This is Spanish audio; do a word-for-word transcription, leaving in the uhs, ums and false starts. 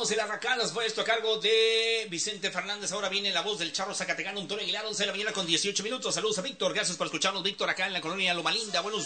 Continuamos en las racadas, fue esto a cargo de Vicente Fernández. Ahora viene la voz del Charro Zacatecano, Antonio Aguilar, once de la mañana con dieciocho minutos. Saludos a Víctor, gracias por escucharnos, Víctor, acá en la colonia Loma Linda. Buenos